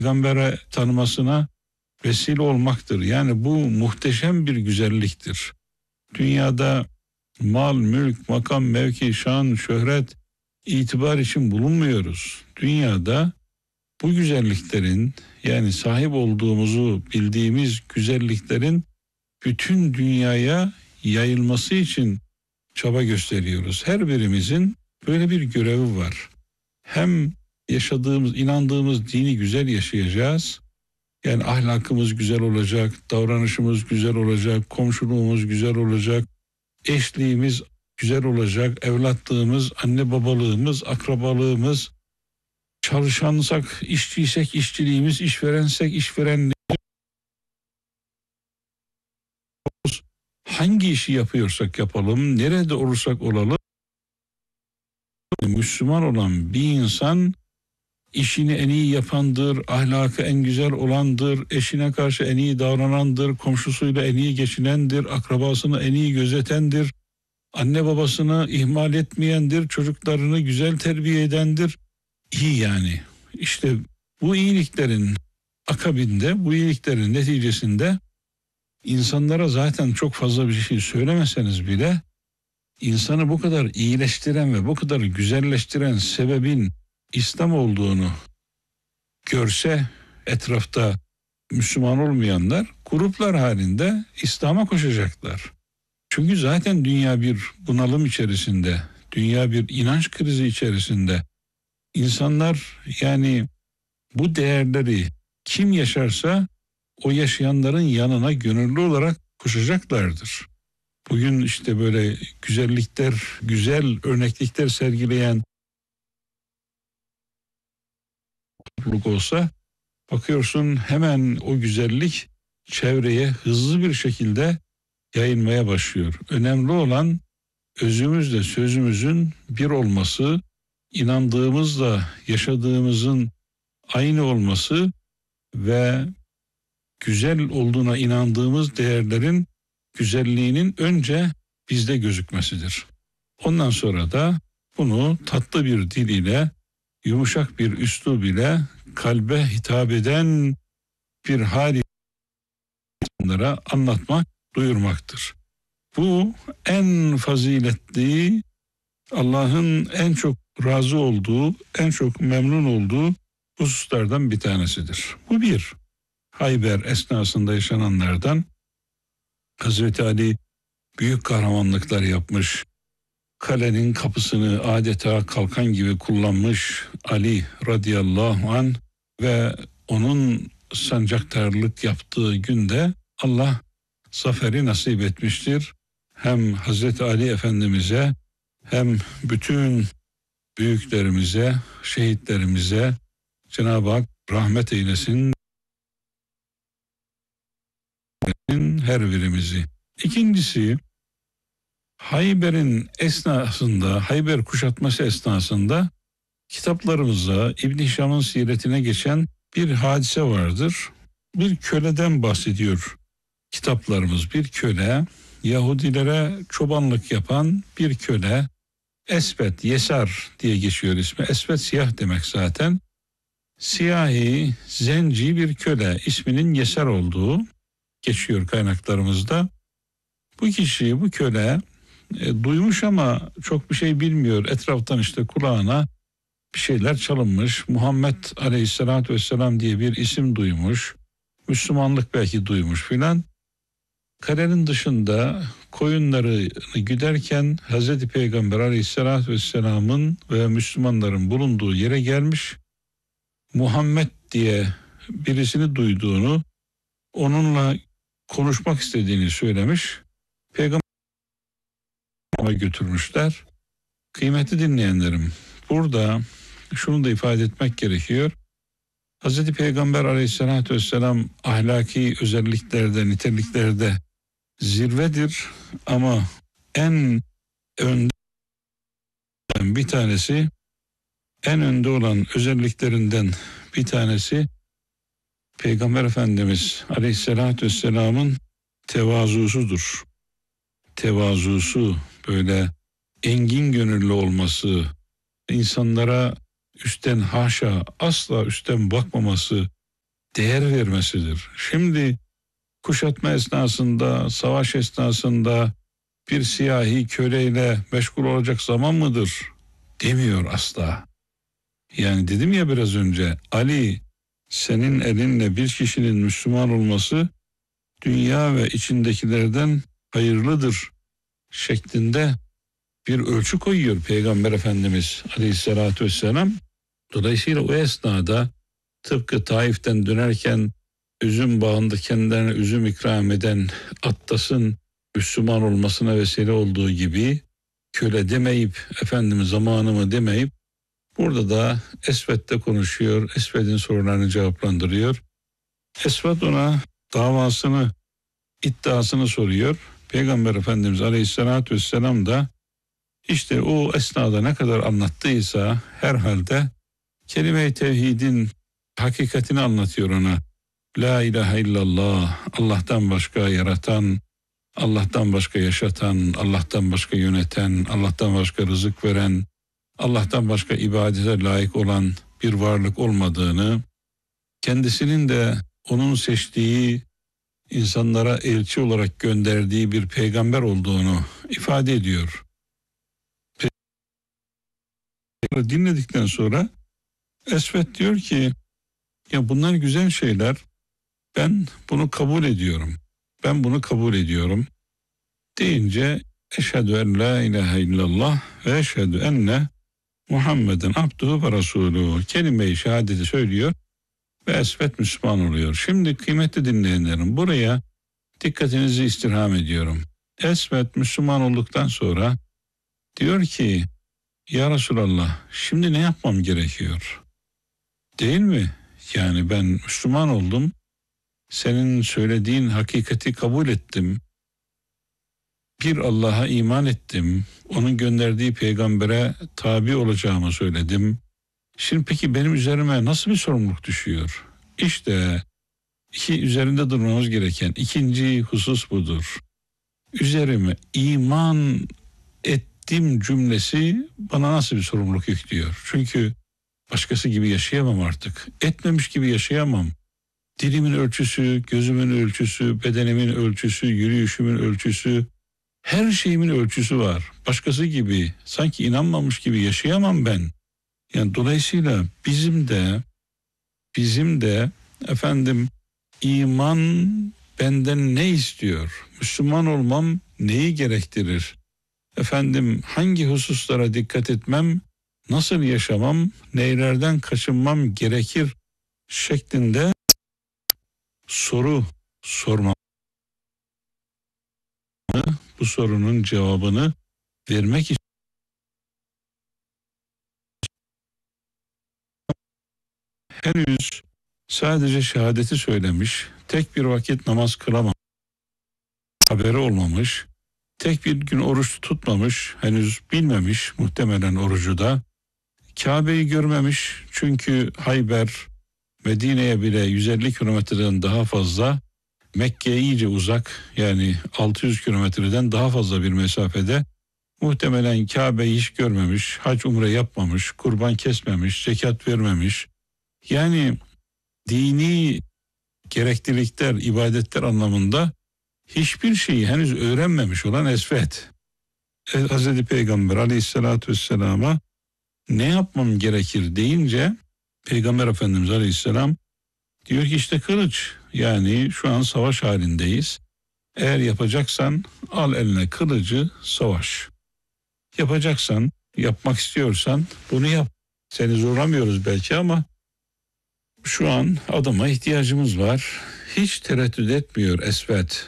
peygambere tanımasına vesile olmaktır. Yani bu muhteşem bir güzelliktir. Dünyada mal, mülk, makam, mevki, şan, şöhret, itibar için bulunmuyoruz. Dünyada bu güzelliklerin, yani sahip olduğumuzu bildiğimiz güzelliklerin bütün dünyaya yayılması için çaba gösteriyoruz. Her birimizin böyle bir görevi var. Hem yaşadığımız, inandığımız dini güzel yaşayacağız. Yani ahlakımız güzel olacak, davranışımız güzel olacak, komşuluğumuz güzel olacak, eşliğimiz güzel olacak, evlatlığımız, anne babalığımız, akrabalığımız, çalışansak, işçiysek işçiliğimiz, işverensek işverenliğimiz, hangi işi yapıyorsak yapalım, nerede olursak olalım, Müslüman olan bir insan işini en iyi yapandır, ahlakı en güzel olandır, eşine karşı en iyi davranandır, komşusuyla en iyi geçinendir, akrabasını en iyi gözetendir, anne babasını ihmal etmeyendir, çocuklarını güzel terbiye edendir. İyi yani. İşte bu iyiliklerin akabinde, bu iyiliklerin neticesinde insanlara zaten çok fazla bir şey söylemeseniz bile insanı bu kadar iyileştiren ve bu kadar güzelleştiren sebebin İslam olduğunu görse etrafta Müslüman olmayanlar gruplar halinde İslam'a koşacaklar. Çünkü zaten dünya bir bunalım içerisinde, dünya bir inanç krizi içerisinde. İnsanlar yani bu değerleri kim yaşarsa o yaşayanların yanına gönüllü olarak koşacaklardır. Bugün işte böyle güzellikler, güzel örneklikler sergileyen topluluk olsa bakıyorsun hemen o güzellik çevreye hızlı bir şekilde yayılmaya başlıyor. Önemli olan özümüzle sözümüzün bir olması, inandığımızla yaşadığımızın aynı olması ve güzel olduğuna inandığımız değerlerin güzelliğinin önce bizde gözükmesidir. Ondan sonra da bunu tatlı bir dil ile, yumuşak bir üslub ile kalbe hitap eden bir hal onlara anlatmak, duyurmaktır. Bu en faziletli, Allah'ın en çok razı olduğu, en çok memnun olduğu hususlardan bir tanesidir. Bu bir. Hayber esnasında yaşananlardan Hazreti Ali büyük kahramanlıklar yapmış. Kalenin kapısını adeta kalkan gibi kullanmış Ali radıyallahu an ve onun sancaktarlık yaptığı günde Allah zaferi nasip etmiştir. Hem Hazreti Ali Efendimiz'e hem bütün büyüklerimize, şehitlerimize Cenab-ı Hak rahmet eylesin her birimizi. İkincisi, Hayber'in esnasında, Hayber kuşatması esnasında kitaplarımızda İbn Hişam'ın siretine geçen bir hadise vardır. Bir köleden bahsediyor kitaplarımız. Bir köle, Yahudilere çobanlık yapan bir köle, Esvet, Yesar diye geçiyor ismi. Esvet siyah demek zaten. Siyahi, zenci bir köle, isminin Yesar olduğu geçiyor kaynaklarımızda. Bu kişi, bu köle duymuş ama çok bir şey bilmiyor. Etraftan işte kulağına bir şeyler çalınmış. Muhammed Aleyhisselatü Vesselam diye bir isim duymuş. Müslümanlık belki duymuş filan. Kalenin dışında koyunları güderken Hazreti Peygamber Aleyhisselatü Vesselam'ın ve Müslümanların bulunduğu yere gelmiş. Muhammed diye birisini duyduğunu, onunla konuşmak istediğini söylemiş. Peygamber'e götürmüşler. Kıymetli dinleyenlerim, burada şunu da ifade etmek gerekiyor. Hazreti Peygamber Aleyhisselatü Vesselam ahlaki özelliklerde, niteliklerde zirvedir ama en önde bir tanesi, en önde olan özelliklerinden bir tanesi Peygamber Efendimiz Aleyhisselatü Vesselam'ın tevazusudur. Tevazusu, böyle engin gönüllü olması, insanlara üstten haşa asla üstten bakmaması, değer vermesidir. Şimdi kuşatma esnasında, savaş esnasında bir siyahi köleyle meşgul olacak zaman mıdır? Demiyor asla. Yani dedim ya biraz önce, Ali, senin elinle bir kişinin Müslüman olması dünya ve içindekilerden hayırlıdır şeklinde bir ölçü koyuyor Peygamber Efendimiz Aleyhisselatü Vesselam. Dolayısıyla o esnada tıpkı Taif'ten dönerken üzüm bağında kendilerine üzüm ikram eden Attas'ın Müslüman olmasına vesile olduğu gibi, köle demeyip, efendimiz zamanımı demeyip, burada da Esved'de konuşuyor. Esved'in sorularını cevaplandırıyor. Esved ona davasını, iddiasını soruyor. Peygamber Efendimiz Aleyhisselatü Vesselam da işte o esnada ne kadar anlattıysa herhalde kelime-i tevhidin hakikatini anlatıyor ona. La ilahe illallah, Allah'tan başka yaratan, Allah'tan başka yaşatan, Allah'tan başka yöneten, Allah'tan başka rızık veren, Allah'tan başka ibadete layık olan bir varlık olmadığını, kendisinin de onun seçtiği, insanlara elçi olarak gönderdiği bir peygamber olduğunu ifade ediyor. Dinledikten sonra Esved diyor ki, ya bunlar güzel şeyler, ben bunu kabul ediyorum. Ben bunu kabul ediyorum. Deyince eşhedü en la ilahe illallah ve eşhedü enne Muhammeden abduhu ve resulü kelime-i şehadeti söylüyor ve Esved Müslüman oluyor. Şimdi kıymetli dinleyenlerim, buraya dikkatinizi istirham ediyorum. Esved Müslüman olduktan sonra diyor ki, ya Resulallah, şimdi ne yapmam gerekiyor? Değil mi? Yani ben Müslüman oldum. Senin söylediğin hakikati kabul ettim. Bir Allah'a iman ettim. Onun gönderdiği peygambere tabi olacağımı söyledim. Şimdi peki benim üzerime nasıl bir sorumluluk düşüyor? İşte üzerinde durmamız gereken ikinci husus budur. Üzerime iman ettim cümlesi bana nasıl bir sorumluluk yüklüyor? Çünkü başkası gibi yaşayamam artık. Etmemiş gibi yaşayamam. Dilimin ölçüsü, gözümün ölçüsü, bedenimin ölçüsü, yürüyüşümün ölçüsü, her şeyimin ölçüsü var. Başkası gibi, sanki inanmamış gibi yaşayamam ben. Yani dolayısıyla bizim de efendim, iman benden ne istiyor? Müslüman olmam neyi gerektirir? Efendim, hangi hususlara dikkat etmem, nasıl yaşamam, neylerden kaçınmam gerekir şeklinde soru sormam. Bu sorunun cevabını vermek için henüz sadece şehadeti söylemiş, tek bir vakit namaz kılamamış, haberi olmamış, tek bir gün oruç tutmamış, henüz bilmemiş muhtemelen orucu da, Kabe'yi görmemiş çünkü Hayber Medine'ye bile 150 kilometreden daha fazla, Mekke'ye iyice uzak, yani 600 kilometreden daha fazla bir mesafede. Muhtemelen Kabe'yi hiç görmemiş, hac umre yapmamış, kurban kesmemiş, zekat vermemiş. Yani dini gereklilikler, ibadetler anlamında hiçbir şeyi henüz öğrenmemiş olan Esved, Hazreti Peygamber Aleyhisselatü Vesselam'a ne yapmam gerekir deyince, Peygamber Efendimiz Aleyhisselam diyor ki işte kılıç, yani şu an savaş halindeyiz. Eğer yapacaksan al eline kılıcı, savaş. Yapacaksan, yapmak istiyorsan bunu yap. Seni zorlamıyoruz belki ama şu an adama ihtiyacımız var. Hiç tereddüt etmiyor Esved.